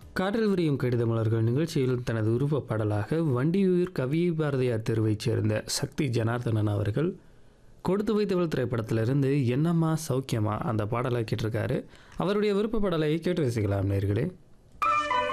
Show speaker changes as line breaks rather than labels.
காற்றில் விரியும் கடிதமலர்கள் நிகழ்ச்சியில் தனது விருப்ப பாடலாக வண்டியூர் கவி பாரதியார் தெருவைச் சேர்ந்த சக்தி ஜனார்தனன் அவர்கள் கொடுத்து வைத்தவள் திரைப்படத்திலிருந்து என்னம்மா சௌக்கியமா அந்த பாடலை கேட்டிருக்காரு. அவருடைய விருப்ப பாடலை கேட்டு ரசிக்கலாம் நேயர்களே.